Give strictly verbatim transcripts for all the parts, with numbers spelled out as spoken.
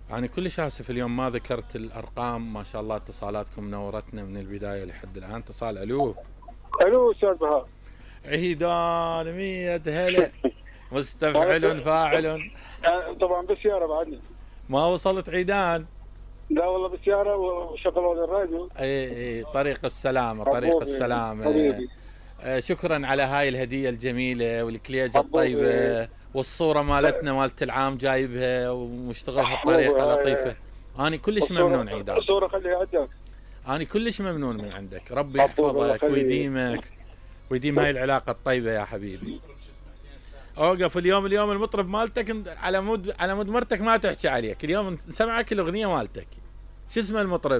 أنا كلش آسف اليوم ما ذكرت الأرقام، ما شاء الله اتصالاتكم نورتنا من البداية لحد الآن. اتصال ألو ألو أستاذ بهاء. عيدان مية هلا مستفعل فاعل. طبعا بالسيارة بعدني. ما وصلت عيدان؟ لا والله بالسيارة وشغلوا الراديو. اي اي طريق السلامة طريق السلامة. آه شكرا على هاي الهدية الجميلة والكليجة الطيبة والصورة مالتنا مالت العام جايبها ومشتغلها بطريقة لطيفة. أنا كلش ممنون عيدان. الصورة خليها عندك. أنا كلش ممنون من عندك، ربي يحفظك ويديمك ويديم هاي العلاقة الطيبة يا حبيبي. اوقف اليوم اليوم المطرب مالتك على مود على مود مرتك ما تحكي عليك، اليوم نسمعك الأغنية مالتك. شو اسمه المطرب؟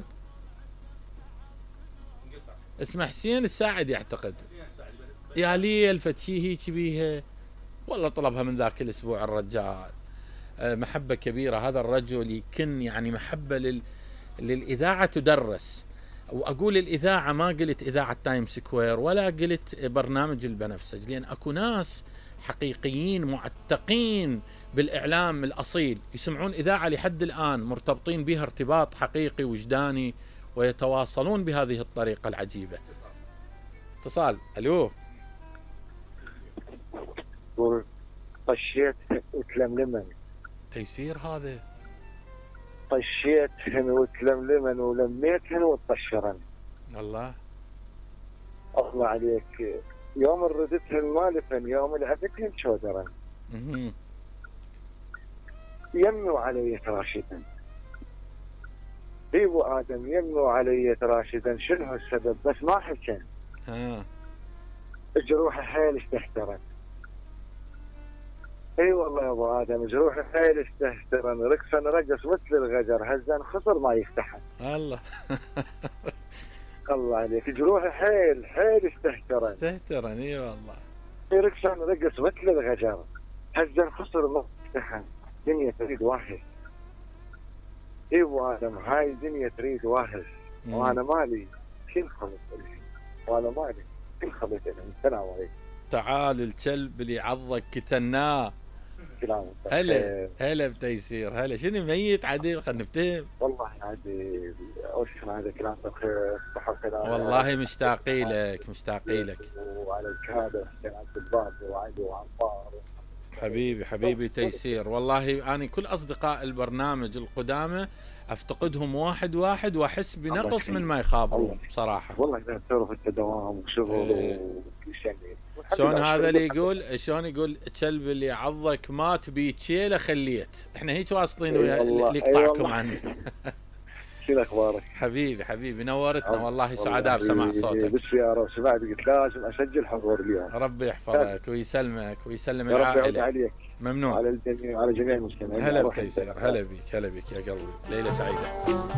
اسمه حسين الساعد يعتقد. يا ليل فتشي هيك بيها والله طلبها من ذاك الاسبوع الرجال. محبة كبيرة هذا الرجل، يكن يعني محبة لل... للإذاعة تدرس. وأقول الإذاعة ما قلت إذاعة تايم سكوير ولا قلت برنامج البنفسج، لأن أكو ناس حقيقيين معتقين بالإعلام الأصيل يسمعون إذاعة لحد الآن مرتبطين بها ارتباط حقيقي وجداني ويتواصلون بهذه الطريقة العجيبة. اتصال ألو. طشيت وتلملمن. تيسير هذا. طشيتهن وتلملمن ولميتهن وتطشرن. الله الله عليك. يوم ردتهن مالفن يوم العبتهن شودرن. يمي وعلي راشدا. ابو ادم يمي وعلي راشدا. شنو السبب؟ بس ما حكى. ها جروحه حيل استهترن. اي والله يا ابو ادم جروحه حيل استهترن. رقصا رقص مثل الغجر هزان خسر ما يفتحن. الله الله عليك. جروحه حيل حيل استهترن. استهترن اي والله. رقصا رقص مثل الغجر هزان خسر ما يفتحن. دنيا تريد واحد. اي ابو ادم هاي الدنيا تريد واحد. مم. وانا مالي كل خلط لي وانا مالي كل خلط لي. السلام عليكم. تعال الكلب اللي عضك كتناه. هلا هلا بتيسير. هلا شنو ميت عديل خلينا نفتهم. والله عادي اوشن هذا كلام بخير صحه وسلامه. والله مشتاقي لك مشتاقي لك. وعلى الكادر حسين عبد الباب وعلي وعنفار. حبيبي حبيبي تيسير. والله أنا كل أصدقاء البرنامج القدامى أفتقدهم واحد واحد وأحس بنقص من ما يخابرون بصراحة. والله إذا تعرف أنت دوام وشغل وكل شيء. شلون هذا اللي يقول شلون يقول الكلب اللي عضك ما تبي تشيله خليت. احنا هيك واصلين ويا اللي يقطعكم عنه. شنو اخبارك؟ حبيبي حبيبي نورتنا والله سعداء بسماع صوتك. بالسياره وسمعت قلت لازم اسجل حضور اليوم. ربي يحفظك ويسلمك ويسلم العائله. عليك. ممنون. على الجميع على جميع المستمعين. هلا بتيسير. هلا بيك هلا بيك يا قلبي. ليله سعيده.